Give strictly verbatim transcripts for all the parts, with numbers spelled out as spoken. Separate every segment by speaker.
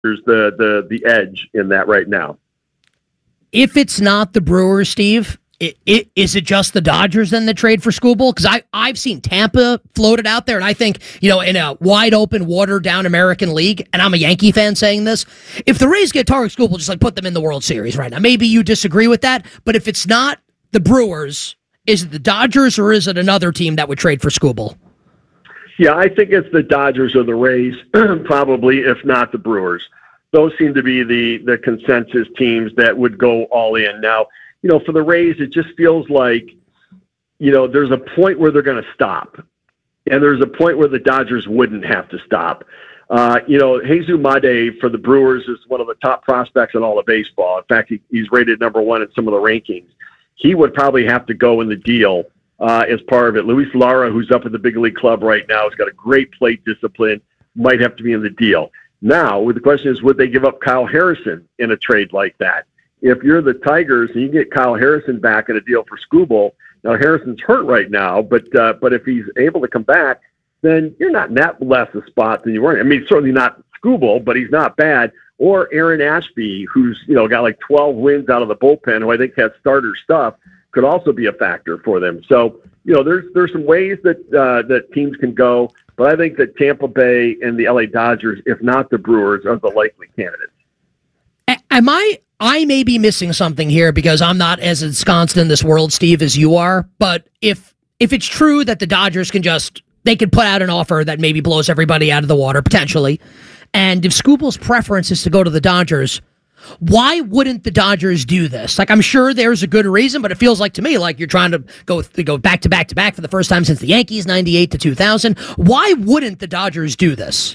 Speaker 1: the the the edge in that right now.
Speaker 2: If it's not the Brewers, Steve, it, it, is it just the Dodgers then that trade for Skubal? Because I I've seen Tampa floated out there, and I think, you know, in a wide open, watered down American League, and I'm a Yankee fan saying this, if the Rays get Tarek Skubal, just like put them in the World Series right now. Maybe you disagree with that, but if it's not the Brewers, is it the Dodgers or is it another team that would trade for Skubal?
Speaker 1: Yeah, I think it's the Dodgers or the Rays, probably, if not the Brewers. Those seem to be the the consensus teams that would go all in. Now, you know, for the Rays, it just feels like, you know, there's a point where they're going to stop, and there's a point where the Dodgers wouldn't have to stop. Uh, you know, Jesus Made for the Brewers is one of the top prospects in all of baseball. In fact, he, he's rated number one in some of the rankings. He would probably have to go in the deal uh, as part of it. Luis Lara, who's up at the big league club right now, has got a great plate discipline, might have to be in the deal. Now, the question is, would they give up Kyle Harrison in a trade like that? If you're the Tigers and you get Kyle Harrison back in a deal for Skubal, now Harrison's hurt right now, but uh, but if he's able to come back, then you're not in that less a spot than you were. I mean, certainly not Skubal, but he's not bad. Or Aaron Ashby, who's, you know, got like twelve wins out of the bullpen, who I think has starter stuff, could also be a factor for them. So, you know, there's there's some ways that uh, that teams can go. But I think that Tampa Bay and the L A Dodgers, if not the Brewers, are the likely candidates.
Speaker 2: Am I, I may be missing something here because I'm not as ensconced in this world, Steve, as you are. But if if it's true that the Dodgers can just, they could put out an offer that maybe blows everybody out of the water, potentially. And if Skubal's preference is to go to the Dodgers, why wouldn't the Dodgers do this? Like, I'm sure there's a good reason, but it feels like to me like you're trying to go to go back to back to back for the first time since the Yankees, ninety-eight to two thousand. Why wouldn't the Dodgers do this?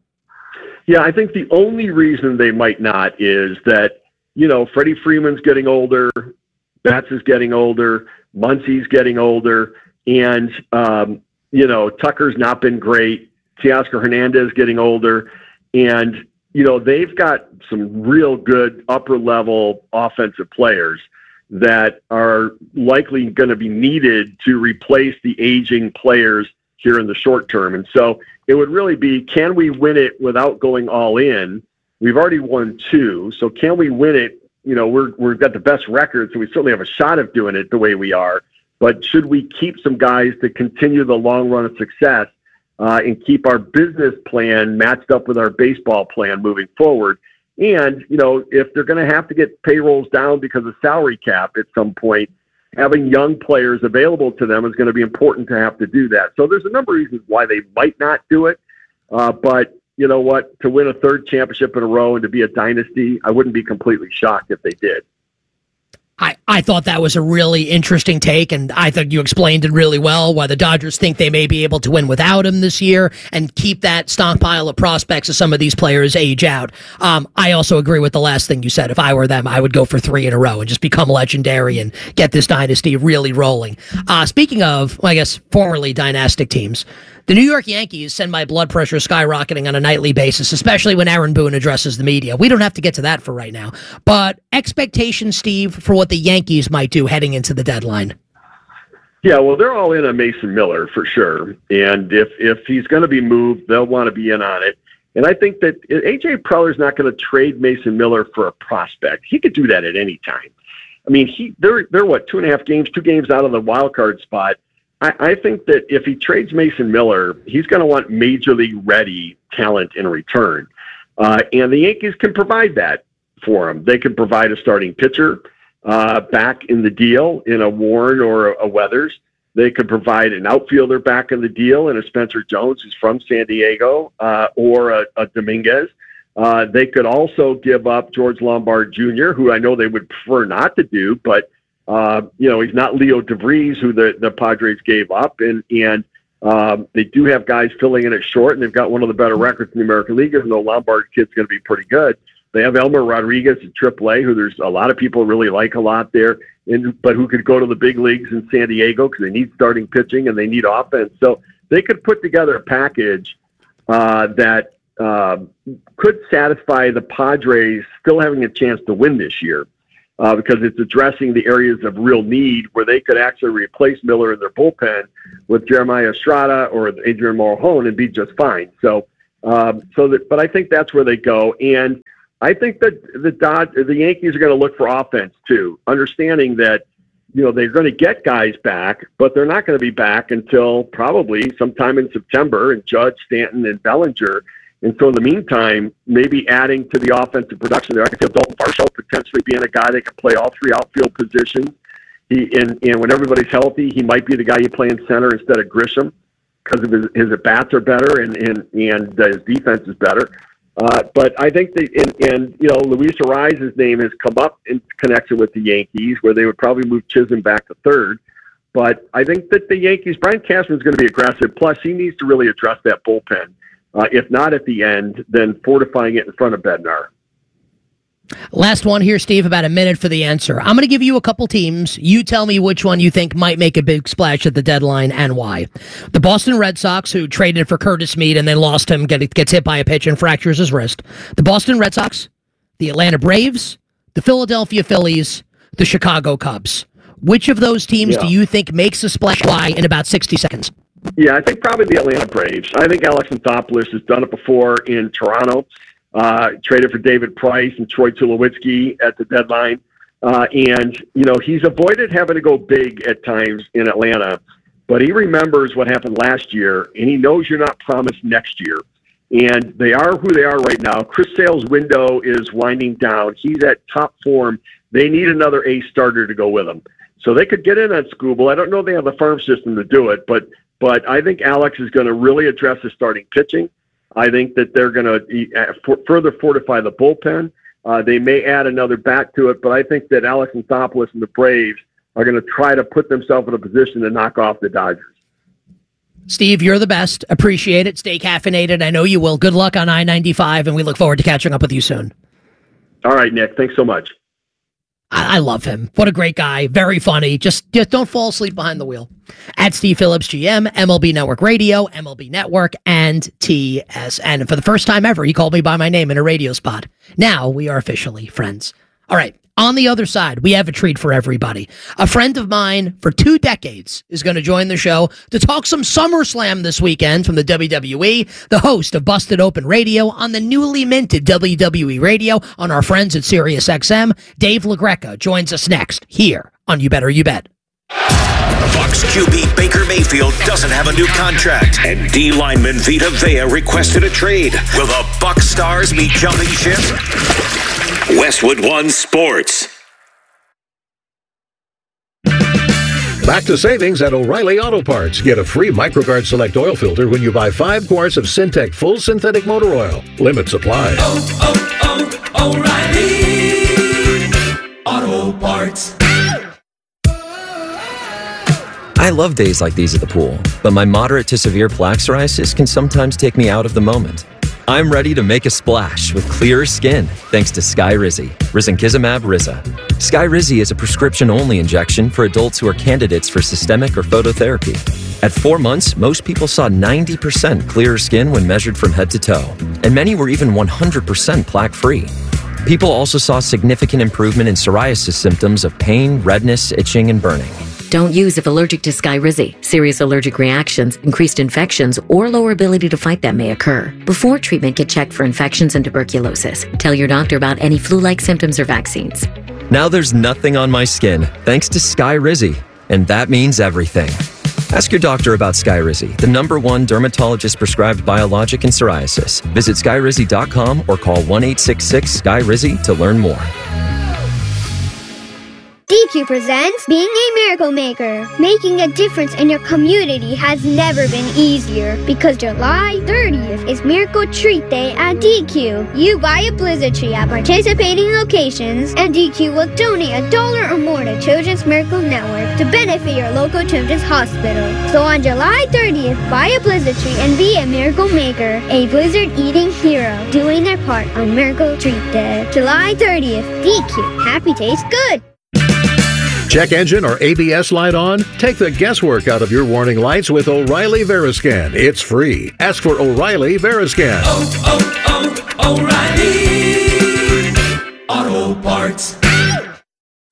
Speaker 1: Yeah, I think the only reason they might not is that, you know, Freddie Freeman's getting older, Betts is getting older, Muncy's getting older, and, um, you know, Tucker's not been great. Teoscar Hernandez getting older, and you know, they've got some real good upper-level offensive players that are likely going to be needed to replace the aging players here in the short term. And so it would really be, can we win it without going all in? We've already won two, so can we win it? You know, we're, we've got the best record, so we certainly have a shot of doing it the way we are. But should we keep some guys to continue the long run of success Uh, and keep our business plan matched up with our baseball plan moving forward? And, you know, if they're going to have to get payrolls down because of salary cap at some point, having young players available to them is going to be important to have to do that. So there's a number of reasons why they might not do it. Uh, but you know what? To win a third championship in a row and to be a dynasty, I wouldn't be completely shocked if they did.
Speaker 2: I, I thought that was a really interesting take, and I think you explained it really well, why the Dodgers think they may be able to win without him this year and keep that stockpile of prospects as some of these players age out. Um, I also agree with the last thing you said. If I were them, I would go for three in a row and just become legendary and get this dynasty really rolling. Uh, speaking of, well, I guess, formerly dynastic teams, the New York Yankees send my blood pressure skyrocketing on a nightly basis, especially when Aaron Boone addresses the media. We don't have to get to that for right now. But expectations, Steve, for what the Yankees might do heading into the deadline.
Speaker 1: Yeah, well, they're all in on Mason Miller for sure. And if, if he's going to be moved, they'll want to be in on it. And I think that A J Preller's not going to trade Mason Miller for a prospect. He could do that at any time. I mean, he they're, they're what, two and a half games, two games out of the wild card spot. I think that if he trades Mason Miller, he's going to want major league ready talent in return. Uh, and the Yankees can provide that for him. They can provide a starting pitcher uh, back in the deal in a Warren or a Weathers. They could provide an outfielder back in the deal in a Spencer Jones, who's from San Diego, uh, or a, a Dominguez. Uh, they could also give up George Lombard Junior, who I know they would prefer not to do, but Uh, you know, he's not Leo DeVries, who the, the Padres gave up. And, and um, they do have guys filling in at short, and they've got one of the better records in the American League, even though Lombard kid's going to be pretty good. They have Elmer Rodriguez at triple A, who there's a lot of people really like a lot there, and, but who could go to the big leagues in San Diego because they need starting pitching and they need offense. So they could put together a package uh, that uh, could satisfy the Padres still having a chance to win this year. Uh, because it's addressing the areas of real need where they could actually replace Miller in their bullpen with Jeremiah Estrada or Adrian Morejon and be just fine. So Um, so that, but I think that's where they go. And I think that the Dod- the Yankees are going to look for offense too, understanding that, you know, they're going to get guys back, but they're not going to be back until probably sometime in September, and Judge, Stanton, and Bellinger. And so in the meantime, maybe adding to the offensive production there, I can feel Dalton Varsho potentially being a guy that can play all three outfield positions. He and, and when everybody's healthy, he might be the guy you play in center instead of Grisham, because of his, his at bats are better and and, and uh, his defense is better. Uh, but I think that, and, and you know, Luis Arraez's name has come up in connection with the Yankees, where they would probably move Chisholm back to third. But I think that the Yankees, Brian Cashman's going to be aggressive. Plus, he needs to really address that bullpen. Uh, if not at the end, then fortifying it in front of Bednar.
Speaker 2: Last one here, Steve, about a minute for the answer. I'm going to give you a couple teams. You tell me which one you think might make a big splash at the deadline and why. The Boston Red Sox, who traded for Curtis Mead and they lost him, get, gets hit by a pitch and fractures his wrist. The Boston Red Sox, the Atlanta Braves, the Philadelphia Phillies, the Chicago Cubs. Which of those teams yeah. do you think makes a splash? Why in about sixty seconds?
Speaker 1: Yeah, I think probably the Atlanta Braves. I think Alex Anthopoulos has done it before in Toronto. Uh, traded for David Price and Troy Tulowitzki at the deadline. Uh, and, you know, he's avoided having to go big at times in Atlanta, but he remembers what happened last year, and he knows you're not promised next year. And they are who they are right now. Chris Sale's window is winding down. He's at top form. They need another ace starter to go with him. So they could get in on Skubal. I don't know if they have the farm system to do it, but but I think Alex is going to really address his starting pitching. I think that they're going to for, further fortify the bullpen. Uh, they may add another bat to it, but I think that Alex Anthopoulos and the Braves are going to try to put themselves in a position to knock off the Dodgers.
Speaker 2: Steve, you're the best. Appreciate it. Stay caffeinated. I know you will. Good luck on I ninety-five, and we look forward to catching up with you soon.
Speaker 1: All right, Nick. Thanks so much.
Speaker 2: I, I love him. What a great guy. Very funny. Just, just don't fall asleep behind the wheel. At Steve Phillips, G M, M L B Network Radio, M L B Network, and T S N. And for the first time ever, he called me by my name in a radio spot. Now we are officially friends. All right. On the other side, we have a treat for everybody. A friend of mine for two decades is going to join the show to talk some SummerSlam this weekend from the W W E, the host of Busted Open Radio on the newly minted W W E Radio on our friends at Sirius X M. Dave LaGreca joins us next here on You Better You Bet.
Speaker 3: Bucs Q B Baker Mayfield doesn't have a new contract, and D lineman Vita Vea requested a trade. Will the Bucs stars be jumping ship? Westwood One Sports.
Speaker 4: Back to savings at O'Reilly Auto Parts. Get a free MicroGuard Select oil filter when you buy five quarts of Syntec Full Synthetic Motor Oil. Limit supply.
Speaker 5: Oh, oh, oh, O'Reilly Auto Parts.
Speaker 6: I love days like these at the pool, but my moderate to severe plaque psoriasis can sometimes take me out of the moment. I'm ready to make a splash with clearer skin thanks to Skyrizi, Risankizumab Riza. Skyrizi is a prescription-only injection for adults who are candidates for systemic or phototherapy. At four months, most people saw ninety percent clearer skin when measured from head to toe, and many were even one hundred percent plaque-free. People also saw significant improvement in psoriasis symptoms of pain, redness, itching, and burning.
Speaker 7: Don't use if allergic to Skyrizi. Serious allergic reactions, increased infections, or lower ability to fight them may occur. Before treatment, get checked for infections and tuberculosis. Tell your doctor about any flu-like symptoms or vaccines.
Speaker 6: Now there's nothing on my skin thanks to Skyrizi, and that means everything. Ask your doctor about Skyrizi, the number one dermatologist-prescribed biologic in psoriasis. Visit Skyrizi dot com or call one eight six six Sky Rizi to learn more.
Speaker 8: D Q presents Being a Miracle Maker. Making a difference in your community has never been easier because July thirtieth is Miracle Treat Day at D Q. You buy a Blizzard tree at participating locations, and D Q will donate a dollar or more to Children's Miracle Network to benefit your local children's hospital. So on July thirtieth, buy a Blizzard tree and be a Miracle Maker, a blizzard-eating hero, doing their part on Miracle Treat Day. July thirtieth, D Q. Happy tastes good.
Speaker 4: Check engine or A B S light on? Take the guesswork out of your warning lights with O'Reilly Veriscan. It's free. Ask for O'Reilly Veriscan.
Speaker 5: Oh, oh, oh, O'Reilly Auto Parts.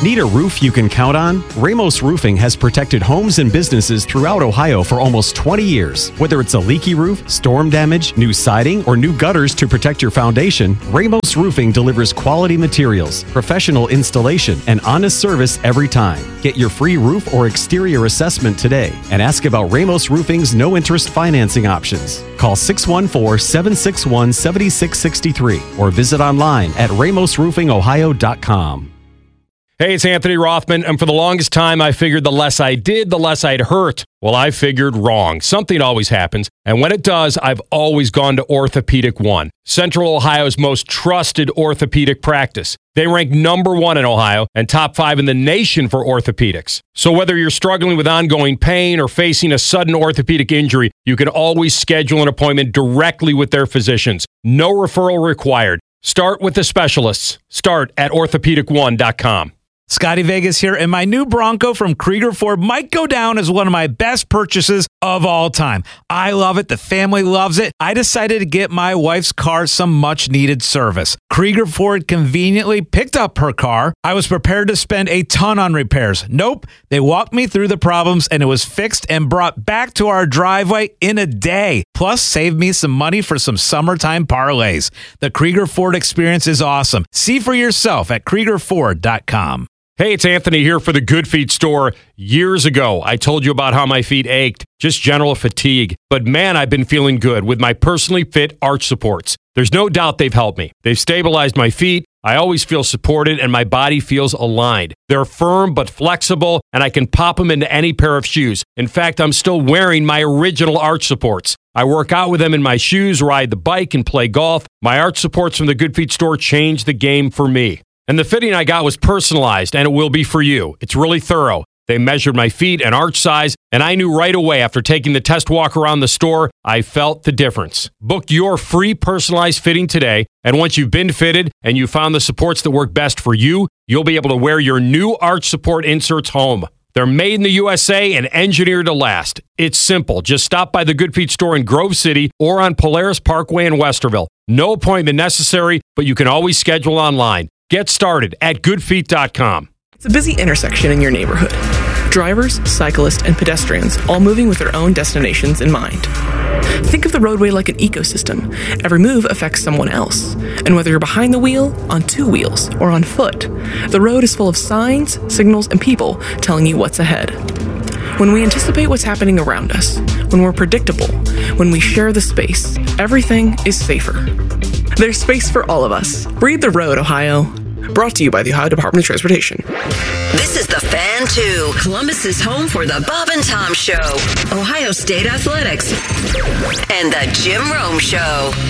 Speaker 9: Need a roof you can count on? Ramos Roofing has protected homes and businesses throughout Ohio for almost twenty years. Whether it's a leaky roof, storm damage, new siding, or new gutters to protect your foundation, Ramos Roofing delivers quality materials, professional installation, and honest service every time. Get your free roof or exterior assessment today and ask about Ramos Roofing's no-interest financing options. Call six one four, seven six one, seven six six three or visit online at ramos roofing ohio dot com.
Speaker 10: Hey, it's Anthony Rothman, and for the longest time, I figured the less I did, the less I'd hurt. Well, I figured wrong. Something always happens, and when it does, I've always gone to Orthopedic One, Central Ohio's most trusted orthopedic practice. They rank number one in Ohio and top five in the nation for orthopedics. So whether you're struggling with ongoing pain or facing a sudden orthopedic injury, you can always schedule an appointment directly with their physicians. No referral required. Start with the specialists. Start at orthopedic one dot com.
Speaker 11: Scotty Vegas here, and my new Bronco from Krieger Ford might go down as one of my best purchases of all time. I love it. The family loves it. I decided to get my wife's car some much-needed service. Krieger Ford conveniently picked up her car. I was prepared to spend a ton on repairs. Nope. They walked me through the problems, and it was fixed and brought back to our driveway in a day. Plus, saved me some money for some summertime parlays. The Krieger Ford experience is awesome. See for yourself at krieger ford dot com.
Speaker 10: Hey, it's Anthony here for the Good Feet store. Years ago, I told you about how my feet ached, just general fatigue. But man, I've been feeling good with my personally fit arch supports. There's no doubt they've helped me. They've stabilized my feet. I always feel supported and my body feels aligned. They're firm but flexible, and I can pop them into any pair of shoes. In fact, I'm still wearing my original arch supports. I work out with them in my shoes, ride the bike, and play golf. My arch supports from the Good Feet store changed the game for me. And the fitting I got was personalized, and it will be for you. It's really thorough. They measured my feet and arch size, and I knew right away after taking the test walk around the store, I felt the difference. Book your free personalized fitting today, and once you've been fitted and you found the supports that work best for you, you'll be able to wear your new arch support inserts home. They're made in the U S A and engineered to last. It's simple. Just stop by the Good Feet store in Grove City or on Polaris Parkway in Westerville. No appointment necessary, but you can always schedule online. Get started at good feet dot com.
Speaker 12: It's a busy intersection in your neighborhood. Drivers, cyclists, and pedestrians all moving with their own destinations in mind. Think of the roadway like an ecosystem. Every move affects someone else. And whether you're behind the wheel, on two wheels, or on foot, the road is full of signs, signals, and people telling you what's ahead. When we anticipate what's happening around us, when we're predictable, when we share the space, everything is safer. There's space for all of us. Breathe the road, Ohio. Brought to you by the Ohio Department of Transportation.
Speaker 13: This is The Fan two, Columbus's home for the Bob and Tom Show, Ohio State Athletics, and the Jim Rome Show.